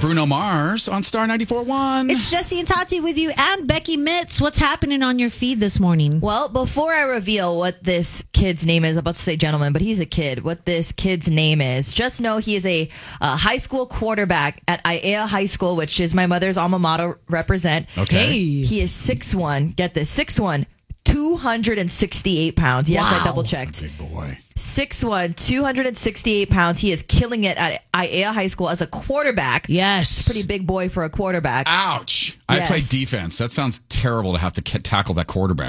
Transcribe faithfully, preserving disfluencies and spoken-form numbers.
Bruno Mars on Star ninety-four point one. It's Jesse and Tati with you and Becky Mitz. What's happening on your feed this morning? Well, before I reveal what this kid's name is, I'm about to say gentleman, but he's a kid. What this kid's name is, just know he is a uh, high school quarterback at I A A High School, which is my mother's alma mater represent. Okay. Hey. He is six one. Get this, six one. two hundred sixty-eight pounds. Yes, Wow. I double checked. Big boy. six one, two hundred sixty-eight pounds. He is killing it at I A A High School as a quarterback. Yes. Pretty big boy for a quarterback. Ouch. I Yes. played defense. That sounds terrible to have to k- tackle that quarterback.